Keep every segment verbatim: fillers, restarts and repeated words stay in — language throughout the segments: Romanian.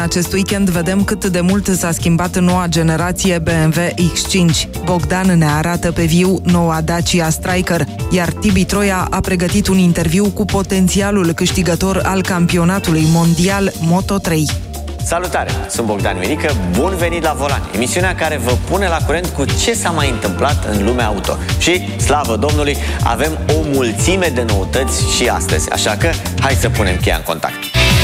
Acest weekend vedem cât de mult s-a schimbat noua generație B M W X cinci. Bogdan ne arată pe viu noua Dacia Stryker, iar Tibi Troia a pregătit un interviu cu potențialul câștigător al campionatului mondial Moto trei. Salutare! Sunt Bogdan Mirică, bun venit la volan, emisiunea care vă pune la curent cu ce s-a mai întâmplat în lumea auto. Și, slavă Domnului, avem o mulțime de noutăți și astăzi, așa că hai să punem cheia în contact.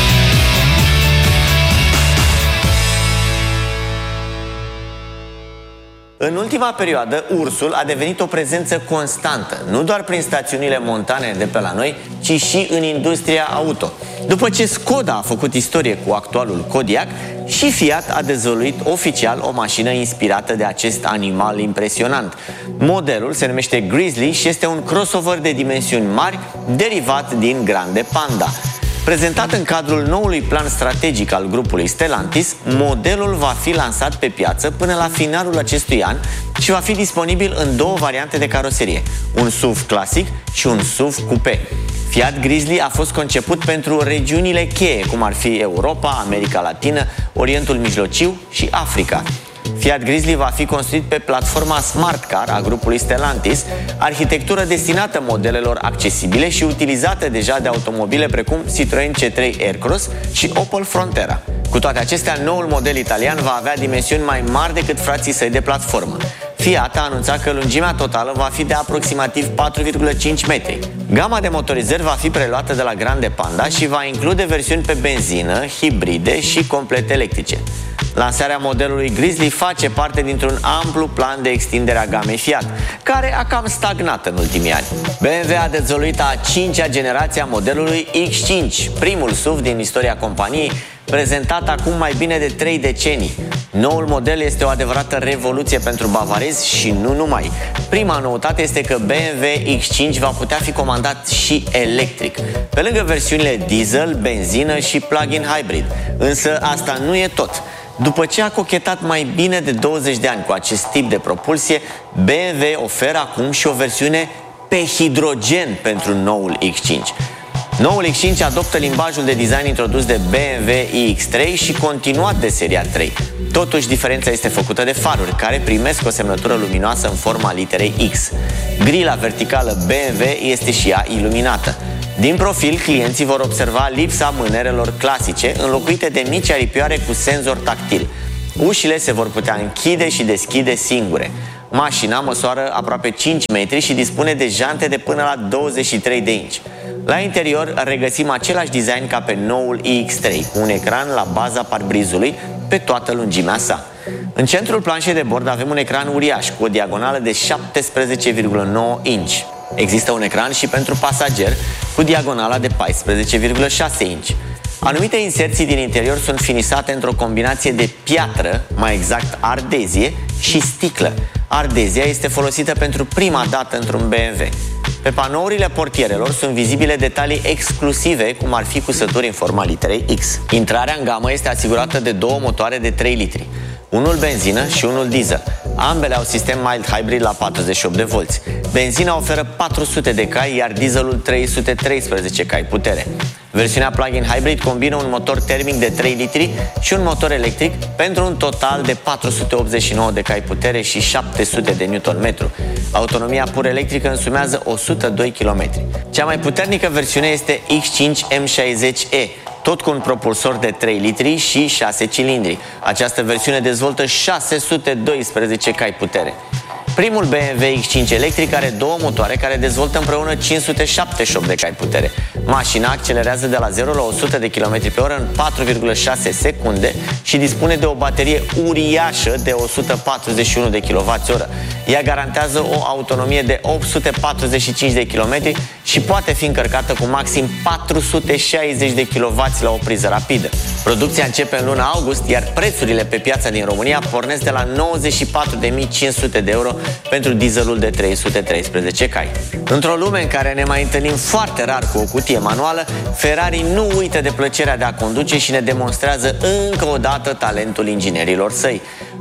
În ultima perioadă, ursul a devenit o prezență constantă, nu doar prin stațiunile montane de pe la noi, ci și în industria auto. După ce Skoda a făcut istorie cu actualul Kodiaq, și Fiat a dezvăluit oficial o mașină inspirată de acest animal impresionant. Modelul se numește Grizzly și este un crossover de dimensiuni mari, derivat din Grande Panda. Prezentat în cadrul noului plan strategic al grupului Stellantis, modelul va fi lansat pe piață până la finalul acestui an și va fi disponibil în două variante de caroserie, un S U V clasic și un S U V coupé. Fiat Grizzly a fost conceput pentru regiunile cheie, cum ar fi Europa, America Latină, Orientul Mijlociu și Africa. Fiat Grizzly va fi construit pe platforma Smart Car a grupului Stellantis, arhitectură destinată modelelor accesibile și utilizată deja de automobile precum Citroen C trei Aircross și Opel Frontera. Cu toate acestea, noul model italian va avea dimensiuni mai mari decât frații săi de platformă. Fiat a anunțat că lungimea totală va fi de aproximativ patru virgulă cinci metri. Gama de motorizări va fi preluată de la Grande Panda și va include versiuni pe benzină, hibride și complet electrice. Lansarea modelului Grizzly face parte dintr-un amplu plan de extindere a gamei Fiat, care a cam stagnat în ultimii ani. B M W a dezvăluit a cincea generație a modelului X cinci, primul S U V din istoria companiei, prezentat acum mai bine de trei decenii. Noul model este o adevărată revoluție pentru bavarezi și nu numai. Prima noutate este că B M W X cinci va putea fi comandat și electric, pe lângă versiunile diesel, benzină și plug-in hybrid. Însă asta nu e tot. După ce a cochetat mai bine de douăzeci de ani cu acest tip de propulsie, B M W oferă acum și o versiune pe hidrogen pentru noul X cinci. Noul X cinci adoptă limbajul de design introdus de B M W iX trei și continuat de seria trei. Totuși, diferența este făcută de faruri, care primesc o semnătură luminoasă în forma literei X. Grila verticală B M W este și ea iluminată. Din profil, clienții vor observa lipsa mânerelor clasice, înlocuite de mici aripioare cu senzor tactil. Ușile se vor putea închide și deschide singure. Mașina măsoară aproape cinci metri și dispune de jante de până la douăzeci și trei de inci. La interior regăsim același design ca pe noul iX trei, cu un ecran la baza parbrizului pe toată lungimea sa. În centrul planșei de bord avem un ecran uriaș cu o diagonală de șaptesprezece virgulă nouă inci. Există un ecran și pentru pasager cu diagonala de paisprezece virgulă șase inci. Anumite inserții din interior sunt finisate într-o combinație de piatră, mai exact ardezie, și sticlă. Ardezia este folosită pentru prima dată într-un B M W. Pe panourile portierelor sunt vizibile detalii exclusive, cum ar fi cusături în forma literei X. Intrarea în gamă este asigurată de două motoare de trei litri, unul benzină și unul diesel. Ambele au sistem mild hybrid la patruzeci și opt de volți. Benzina oferă patru sute de cai, iar dieselul trei sute treisprezece cai putere. Versiunea plug-in hybrid combină un motor termic de trei litri și un motor electric pentru un total de patru sute optzeci și nouă de cai putere și șapte sute de newton metru. Autonomia pur electrică însumează o sută doi kilometri. Cea mai puternică versiune este X cinci M șaizeci E, tot cu un propulsor de trei litri și șase cilindri. Această versiune dezvoltă șase sute doisprezece cai putere. Primul B M W X cinci electric are două motoare care dezvoltă împreună cinci sute șaptezeci și opt de cai putere. Mașina accelerează de la zero la o sută de kilometri pe oră în patru virgulă șase secunde și dispune de o baterie uriașă de o sută patruzeci și unu de kilowați-oră. Ea garantează o autonomie de opt sute patruzeci și cinci de kilometri și poate fi încărcată cu maxim patru sute șaizeci de kilowați la o priză rapidă. Producția începe în luna august, iar prețurile pe piața din România pornesc de la nouăzeci și patru de mii cinci sute de euro pentru dieselul de trei sute treisprezece cai. Într-o lume în care ne mai întâlnim foarte rar cu o cutie manuală, Ferrari nu uită de plăcerea de a conduce și ne demonstrează încă o dată talentul inginerilor săi.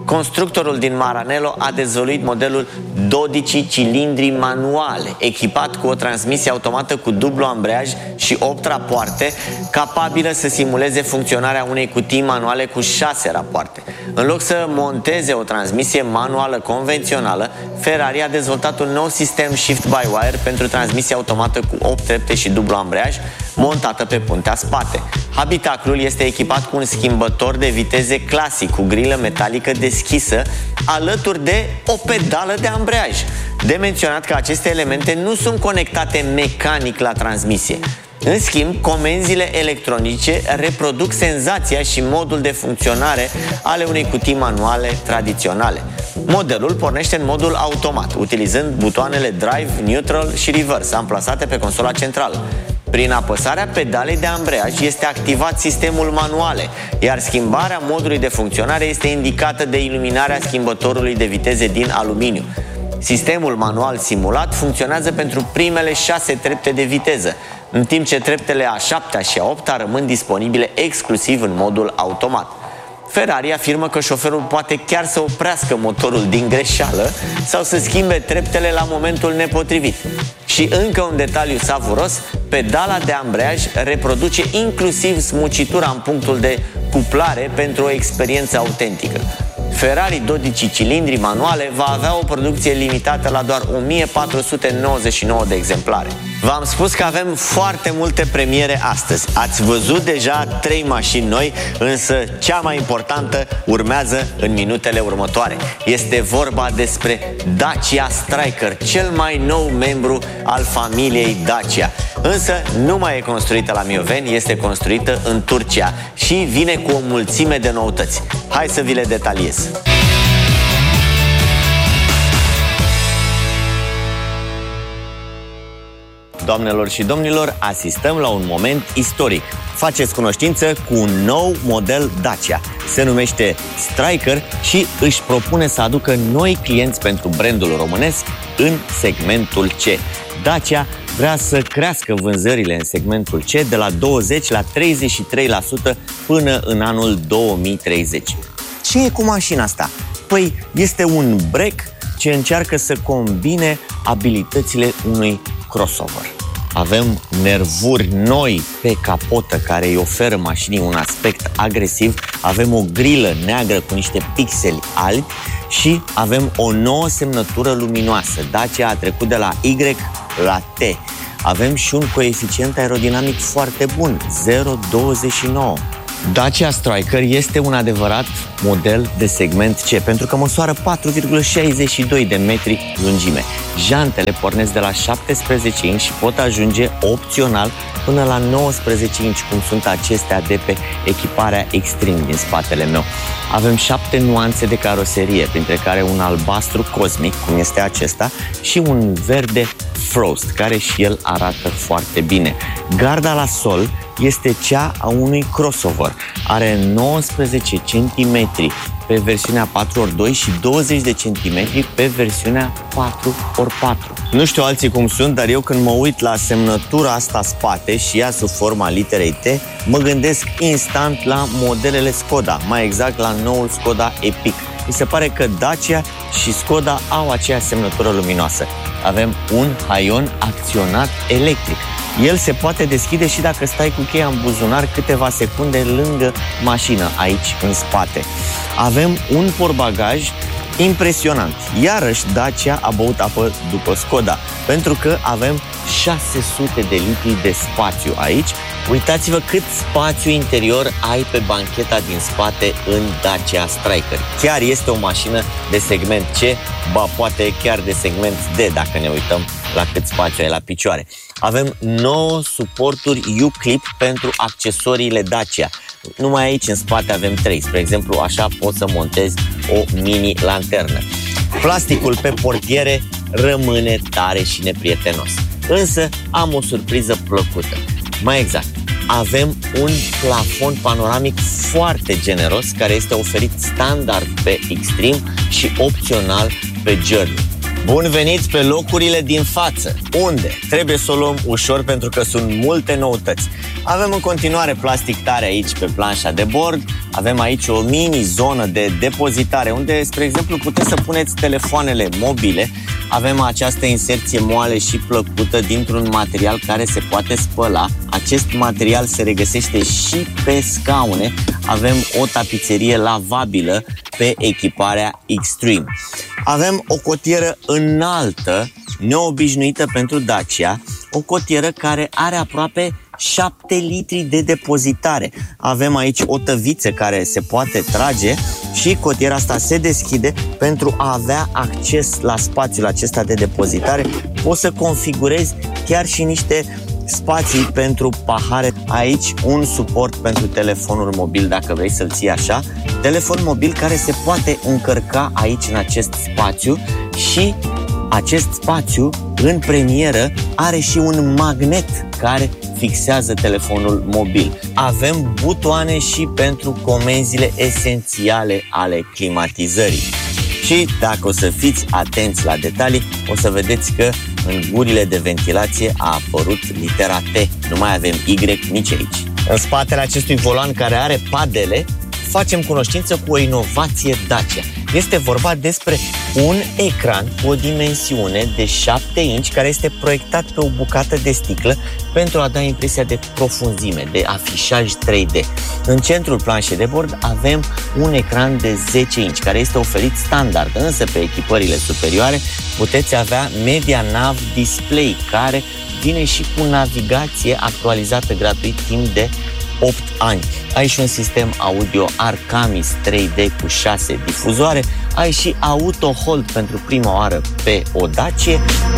constructorul din Maranello a dezvăluit modelul dodici cilindri manuale, echipat cu o transmisie automată cu dublu ambreiaj și opt rapoarte, capabilă să simuleze funcționarea unei cutii manuale cu șase rapoarte. În loc să monteze o transmisie manuală convențională, Ferrari a dezvoltat un nou sistem shift-by-wire pentru transmisie automată cu opt trepte și dublu ambreiaj, montată pe puntea spate. Habitaclul este echipat cu un schimbător de viteze clasic cu grilă metalică deschisă, alături de o pedală de ambreiaj. De menționat că aceste elemente nu sunt conectate mecanic la transmisie. În schimb, comenzile electronice reproduc senzația și modul de funcționare ale unei cutii manuale tradiționale. Modelul pornește în modul automat, utilizând butoanele Drive, Neutral și Reverse, amplasate pe consola centrală. Prin apăsarea pedalei de ambreiaj este activat sistemul manuale, iar schimbarea modului de funcționare este indicată de iluminarea schimbătorului de viteze din aluminiu. Sistemul manual simulat funcționează pentru primele șase trepte de viteză, în timp ce treptele a șaptea și a opta rămân disponibile exclusiv în modul automat. Ferrari afirmă că șoferul poate chiar să oprească motorul din greșeală sau să schimbe treptele la momentul nepotrivit. Și încă un detaliu savuros, pedala de ambreiaj reproduce inclusiv smucitura în punctul de cuplare pentru o experiență autentică. Ferrari dodici cilindri manuale va avea o producție limitată la doar o mie patru sute nouăzeci și nouă de exemplare. V-am spus că avem foarte multe premiere astăzi. Ați văzut deja trei mașini noi, însă cea mai importantă urmează în minutele următoare. Este vorba despre Dacia Stryker, cel mai nou membru al familiei Dacia. Însă nu mai e construită la Mioveni, este construită în Turcia și vine cu o mulțime de noutăți. Hai să vi le detaliez. Doamnelor și domnilor, asistăm la un moment istoric. Faceți cunoștință cu un nou model Dacia. Se numește Stryker și își propune să aducă noi clienți pentru brandul românesc în segmentul C. Dacia vrea să crească vânzările în segmentul C de la douăzeci la treizeci și trei la sută până în anul două mii treizeci. Ce e cu mașina asta? Păi este un break ce încearcă să combine abilitățile unui crossover. Avem nervuri noi pe capotă care îi oferă mașinii un aspect agresiv, avem o grilă neagră cu niște pixeli albi și avem o nouă semnătură luminoasă. Dacia a trecut de la Y la T. Avem și un coeficient aerodinamic foarte bun, zero virgulă douăzeci și nouă. Dacia Stryker este un adevărat model de segment C, pentru că măsoară patru virgulă șaizeci și doi de metri lungime. Jantele pornesc de la șaptesprezece inci și pot ajunge opțional până la nouăsprezece inci, cum sunt acestea de pe echiparea Extreme din spatele meu. Avem șapte nuanțe de caroserie, printre care un albastru cosmic, cum este acesta, și un verde Frost, care și el arată foarte bine. Garda la sol este cea a unui crossover. Are nouăsprezece centimetri pe versiunea patru ori doi și douăzeci de centimetri pe versiunea patru ori patru. Nu știu alții cum sunt, dar eu când mă uit la semnătura asta spate și ea sub forma literei T, mă gândesc instant la modelele Skoda, mai exact la noul Skoda Epic. Mi se pare că Dacia și Skoda au aceeași semnătură luminoasă. Avem un haion acționat electric. El se poate deschide și dacă stai cu cheia în buzunar câteva secunde lângă mașină, aici în spate. Avem un portbagaj impresionant. Iarăși Dacia a băut apă după Skoda, pentru că avem șase sute de litri de spațiu aici. Uitați-vă cât spațiu interior ai pe bancheta din spate în Dacia Stryker. Chiar este o mașină de segment C, ba poate chiar de segment D, dacă ne uităm la cât spațiu ai la picioare. Avem nouă suporturi U-Clip pentru accesoriile Dacia. Numai aici în spate avem trei. Spre exemplu, așa poți să montezi o mini-lanternă. Plasticul pe portiere rămâne tare și neprietenos. Însă am o surpriză plăcută. Mai exact, avem un plafon panoramic foarte generos care este oferit standard pe Extreme și opțional pe Journey. Bun venit pe locurile din față, unde trebuie să o luăm ușor pentru că sunt multe noutăți. Avem în continuare plastic tare aici pe planșa de bord, avem aici o mini-zonă de depozitare unde, spre exemplu, puteți să puneți telefoanele mobile. Avem această inserție moale și plăcută dintr-un material care se poate spăla. Acest material se regăsește și pe scaune. Avem o tapiserie lavabilă pe echiparea Xtreme. Avem o cotieră înaltă, neobișnuită pentru Dacia, o cotieră care are aproape șapte litri de depozitare. Avem aici o tăviță care se poate trage și cotiera asta se deschide pentru a avea acces la spațiul acesta de depozitare. Poți să configurezi chiar și niște spații pentru pahare. Aici un suport pentru telefonul mobil, dacă vrei să-l ții așa. Telefon mobil care se poate încărca aici în acest spațiu și acest spațiu în premieră are și un magnet care fixează telefonul mobil. Avem butoane și pentru comenzile esențiale ale climatizării. Și dacă o să fiți atenți la detalii, o să vedeți că în gurile de ventilație a apărut litera T. Nu mai avem Y nici aici. În spatele acestui volan care are padele, facem cunoștință cu o inovație Dacia. Este vorba despre un ecran cu o dimensiune de șapte inci care este proiectat pe o bucată de sticlă pentru a da impresia de profunzime, de afișaj trei D. În centrul planșei de bord avem un ecran de zece inci care este oferit standard, însă pe echipările superioare puteți avea Media Nav Display care vine și cu navigație actualizată gratuit timp de opt ani. Ai și un sistem audio Arcamis trei D cu șase difuzoare, ai și Auto Hold pentru prima oară pe o Dacia.